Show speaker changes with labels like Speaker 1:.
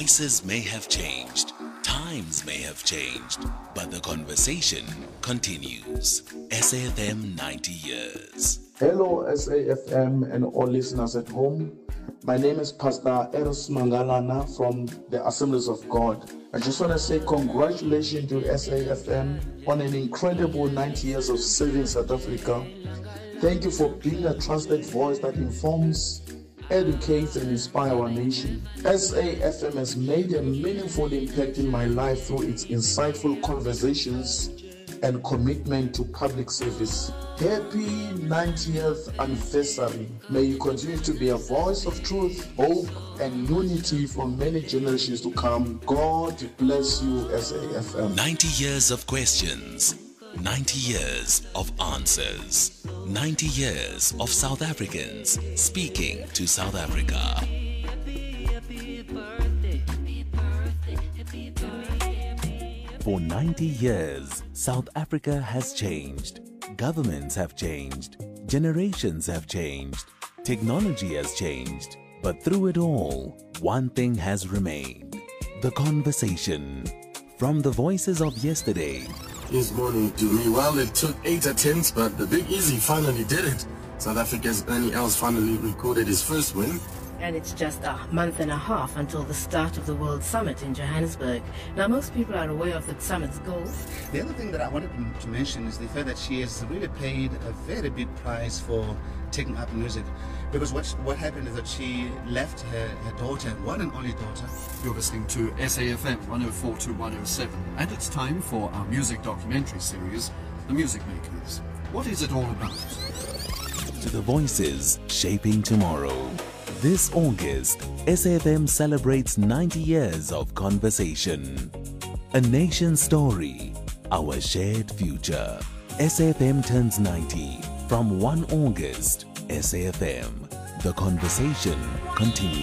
Speaker 1: Voices may have changed, times may have changed, but the conversation continues. SAFM 90 years.
Speaker 2: Hello, SAFM and all listeners at home. My name is Pastor Eros Mangalana from the Assemblies of God. I just want to say congratulations to SAFM on an incredible 90 years of serving South Africa. Thank you for being a trusted voice that informs, educates and inspires our nation. SAFM has made a meaningful impact in my life through its insightful conversations and commitment to public service. Happy 90th anniversary. May you continue to be a voice of truth, hope, and unity for many generations to come. God bless you, SAFM.
Speaker 1: 90 years of questions, 90 years of answers, 90 years of South Africans speaking to South Africa. For 90 years, South Africa has changed. Governments have changed. Generations have changed. Technology has changed. But through it all, one thing has remained. The conversation. From the voices of yesterday.
Speaker 3: This morning to me, well, it took 8 attempts, but the Big Easy finally did it. South Africa's Ernie Els finally recorded his first win.
Speaker 4: And it's just a month and a half until the start of the World Summit in Johannesburg. Now, most people are aware of the summit's goals.
Speaker 5: The other thing that I wanted to mention is the fact that she has really paid a very big price for taking up music. Because what happened is that she left her daughter, one and only daughter.
Speaker 6: You're listening to SAFM 104 to 107, and it's time for our music documentary series, The Music Makers. What is it all about?
Speaker 1: To the voices shaping tomorrow. This August, SAFM celebrates 90 years of conversation. A nation's story, our shared future. SAFM turns 90 from 1 August. SAFM, the conversation continues.